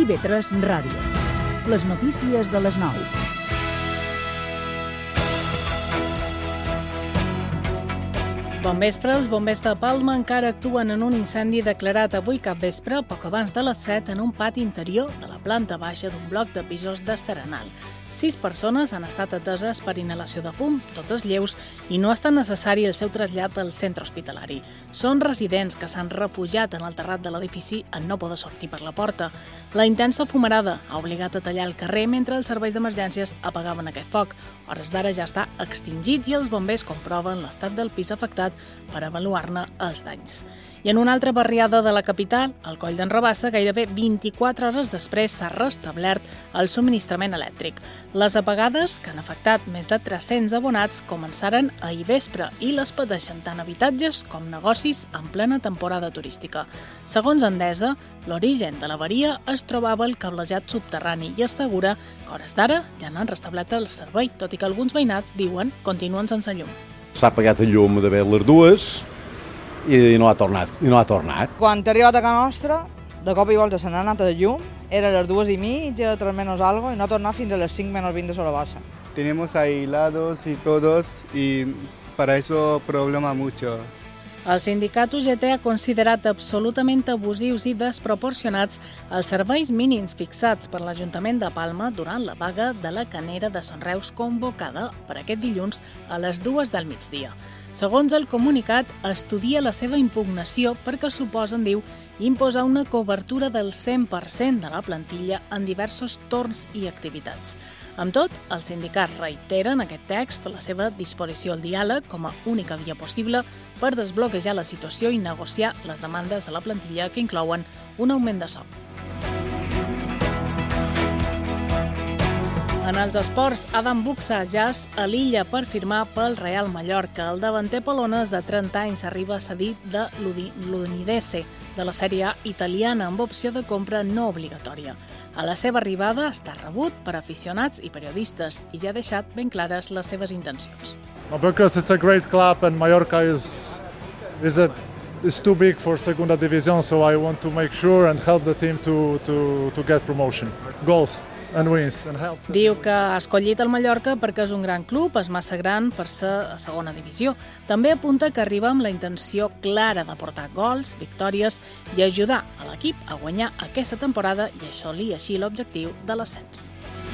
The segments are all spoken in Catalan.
IB3 Ràdio. Les notícies de les 9. Bon vespre. Els bombers de Palma encara actuen en un incendi declarat avui capvespre, poc abans de les 7, en un pati interior de la planta baixa d'un bloc de pisos d'Estaranal. 6 persones han estat ateses per inhalació de fum, totes lleus, i no ha estat necessari el seu trasllat al centre hospitalari. Són residents que s'han refugiat en el terrat de l'edifici en no poder sortir per la porta. La intensa fumarada ha obligat a tallar el carrer mentre els serveis d'emergències apagaven aquest foc. A hores d'ara ja està extingit i els bombers comproven l'estat del pis afectat per avaluar-ne els danys. I en una altra barriada de la capital, al Coll d'en Rabassa, gairebé 24 hores després s'ha restablert el subministrament elèctric. Les apagades, que han afectat més de 300 abonats, començaren ahir vespre i les pateixen tant habitatges com negocis en plena temporada turística. Segons Endesa, l'origen de l'avaria es trobava al cablejat subterrani i assegura que a hores d'ara ja n'han restablert el servei, tot i que alguns veïnats diuen continuen sense llum. S'ha apagat el llum d'haver les dues i no ha tornat. Quan he arribat a casa nostra, de cop i volta se n'ha anat el llum, era a les 2:30, 3 menos algo, i no ha tornat fins a les 5 menos 20 de sola baixa. Tenemos aislados y todos, y para eso problema mucho. El sindicat UGT ha considerat absolutament abusius i desproporcionats els serveis mínims fixats per l'Ajuntament de Palma durant la vaga de la Canera de Sant Reus convocada per aquest dilluns a les 2 del migdia. Segons el comunicat, estudia la seva impugnació perquè suposen, diu, imposar una cobertura del 100% de la plantilla en diversos torns i activitats. Amb tot, el sindicat reitera en aquest text la seva disposició al diàleg com a única via possible per desbloquejar la situació i negociar les demandes de la plantilla que inclouen un augment de sou. En els esports, Adam Buksa Jas a l'illa per firmar pel Real Mallorca. El davanter polonès de 30 anys arriba cedit de l'Udinese de la Sèrie A italiana amb opció de compra no obligatòria. A la seva arribada està rebut per aficionats i periodistes i ja ha deixat ben clares les seves intencions. Because it's a great club and Mallorca is too big for Segunda División, so I want to make sure and help the team to get promotion. Goals and wins and help. Diu que ha escollit el Mallorca perquè és un gran club, és massa gran per ser a segona divisió. També apunta que arriba amb la intenció clara de portar gols, victòries i ajudar a l'equip a guanyar aquesta temporada i assolir així l'objectiu de l'ascens.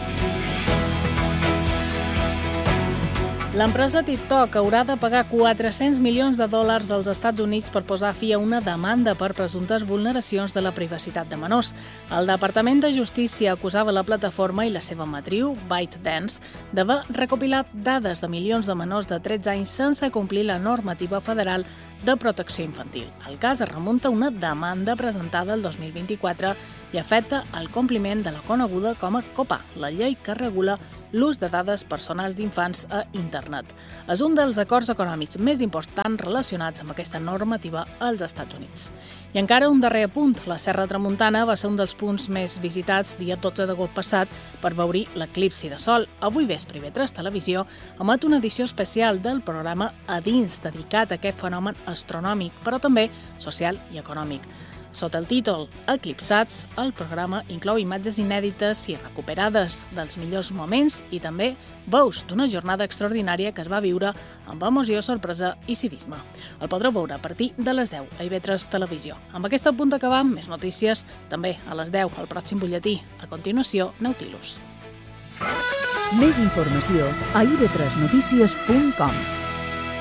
L'empresa TikTok haurà de pagar $400 milions als Estats Units per posar fi a una demanda per presumptes vulneracions de la privacitat de menors. El Departament de Justícia acusava la plataforma i la seva matriu, ByteDance, d'haver recopilat dades de milions de menors de 13 anys sense complir la normativa federal de protecció infantil. El cas es remunta a una demanda presentada el 2024 i afecta el compliment de la coneguda com a COPPA, la llei que regula l'ús de dades personals d'infants a internet. És un dels acords econòmics més importants relacionats amb aquesta normativa als Estats Units. I encara un darrer apunt. La Serra Tramuntana va ser un dels punts més visitats dia 12 d'agost passat per veure l'eclipsi de sol. Avui vespre IB3 Televisió emet una edició especial del programa A Dins, dedicat a aquest fenomen astronòmic, però també social i econòmic. Sota el títol Eclipsats, el programa inclou imatges inèdites i recuperades dels millors moments i també veus d'una jornada extraordinària que es va viure amb emoció, sorpresa i civisme. El podreu veure a partir de les 10 a IB3 Televisió. Amb aquest punt acabam, més notícies també a les 10 al pròxim butlletí. A continuació, Nautilus. Més informació a ib3notícies.com.